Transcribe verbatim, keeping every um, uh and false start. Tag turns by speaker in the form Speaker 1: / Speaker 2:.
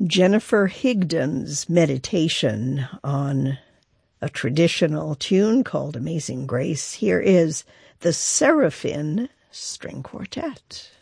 Speaker 1: Jennifer Higdon's meditation on a traditional tune called Amazing Grace. Here is the Seraphim String Quartet.